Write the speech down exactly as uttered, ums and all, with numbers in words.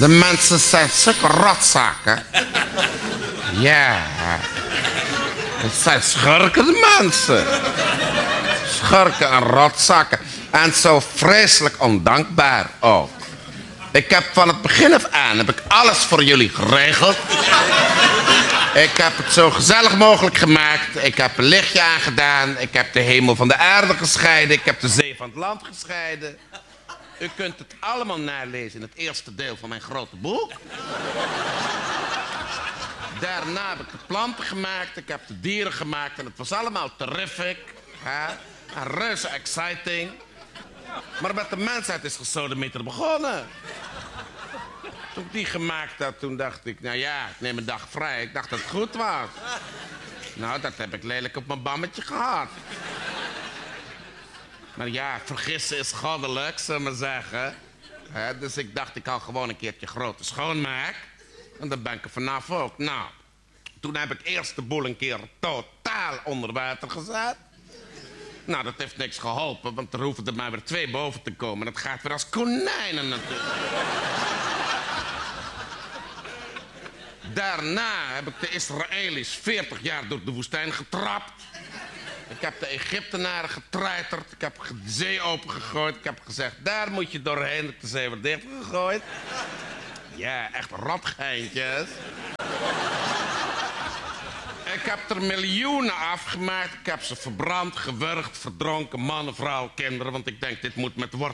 De mensen zijn zulke rotzakken. Ja. Het zijn schurken, de mensen. Schurken en rotzakken. En zo vreselijk ondankbaar ook. Ik heb van het begin af aan heb ik alles voor jullie geregeld. Ik heb het zo gezellig mogelijk gemaakt. Ik heb een lichtje aangedaan. Ik heb de hemel van de aarde gescheiden. Ik heb de zee van het land gescheiden. U kunt het allemaal nalezen in het eerste deel van mijn grote boek. Daarna heb ik de planten gemaakt. Ik heb de dieren gemaakt. En het was allemaal terrific. Hè? En reuze exciting. Maar met de mensheid is gesodemieter begonnen. Toen ik die gemaakt had, toen dacht ik, nou ja, ik neem een dag vrij. Ik dacht dat het goed was. Nou, dat heb ik lelijk op mijn bammetje gehad. Maar ja, vergissen is goddelijk, zullen we maar zeggen. He, dus ik dacht, ik hou gewoon een keertje grote schoonmaak. En dan ben ik er vanaf ook. Nou, toen heb ik eerst de boel een keer totaal onder water gezet. Nou, dat heeft niks geholpen, want er hoeven er maar weer twee boven te komen. Dat gaat weer als konijnen natuurlijk. Daarna heb ik de Israëli's veertig jaar door de woestijn getrapt. Ik heb de Egyptenaren getreiterd. Ik heb de zee opengegooid. Ik heb gezegd, daar moet je doorheen. Ik heb de zee weer dichtgegooid. Ja, echt rotgeintjes. Ik heb er miljoenen afgemaakt. Ik heb ze verbrand, gewurgd, verdronken. Mannen, vrouwen, kinderen. Want ik denk, dit moet met wortel